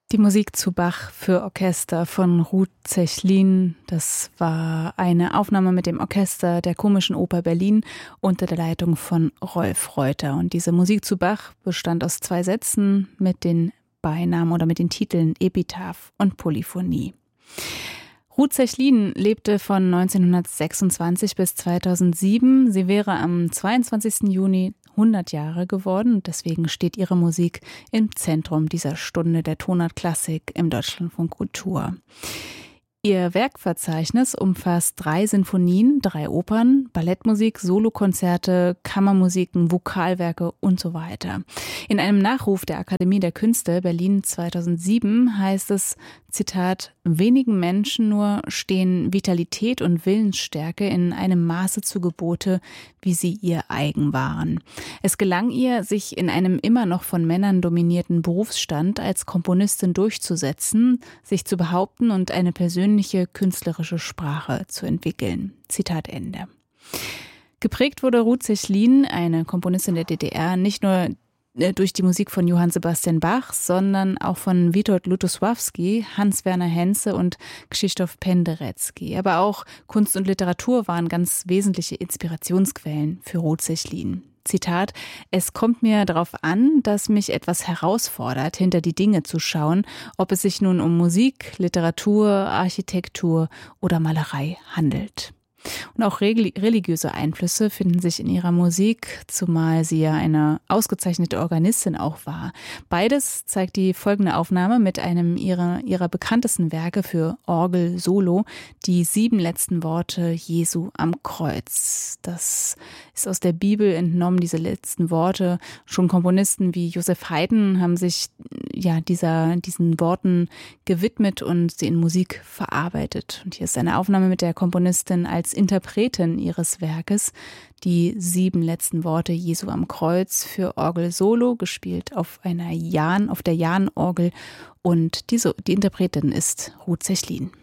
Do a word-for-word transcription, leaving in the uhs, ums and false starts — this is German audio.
Die Musik zu Bach für Orchester von Ruth Zechlin, das war eine Aufnahme mit dem Orchester der Komischen Oper Berlin unter der Leitung von Rolf Reuter. Und diese Musik zu Bach bestand aus zwei Sätzen mit den Beinamen oder mit den Titeln Epitaph und Polyphonie. Ruth Zechlin lebte von neunzehnhundertsechsundzwanzig bis zweitausendsieben. Sie wäre am zweiundzwanzigsten Juni hundert Jahre geworden und deswegen steht ihre Musik im Zentrum dieser Stunde der Tonart Klassik im Deutschlandfunk Kultur. Ihr Werkverzeichnis umfasst drei Sinfonien, drei Opern, Ballettmusik, Solokonzerte, Kammermusiken, Vokalwerke und so weiter. In einem Nachruf der Akademie der Künste Berlin zweitausendsieben heißt es, Zitat, wenigen Menschen nur stehen Vitalität und Willensstärke in einem Maße zu Gebote, wie sie ihr eigen waren. Es gelang ihr, sich in einem immer noch von Männern dominierten Berufsstand als Komponistin durchzusetzen, sich zu behaupten und eine persönliche künstlerische Sprache zu entwickeln. Zitat Ende. Geprägt wurde Ruth Zechlin, eine Komponistin der D D R, nicht nur durch die Musik von Johann Sebastian Bach, sondern auch von Witold Lutosławski, Hans-Werner Henze und Krzysztof Penderecki. Aber auch Kunst und Literatur waren ganz wesentliche Inspirationsquellen für Ruth Zechlin. Zitat, es kommt mir darauf an, dass mich etwas herausfordert, hinter die Dinge zu schauen, ob es sich nun um Musik, Literatur, Architektur oder Malerei handelt. Und auch religiöse Einflüsse finden sich in ihrer Musik, zumal sie ja eine ausgezeichnete Organistin auch war. Beides zeigt die folgende Aufnahme mit einem ihrer, ihrer bekanntesten Werke für Orgel Solo, die sieben letzten Worte Jesu am Kreuz. Das ist aus der Bibel entnommen, diese letzten Worte. Schon Komponisten wie Joseph Haydn haben sich ja dieser, diesen Worten gewidmet und sie in Musik verarbeitet. Und hier ist eine Aufnahme mit der Komponistin als Interpretin ihres Werkes, die sieben letzten Worte Jesu am Kreuz für Orgel Solo, gespielt auf einer Jahn, auf der Jahn-Orgel, und die, die Interpretin ist Ruth Zechlin.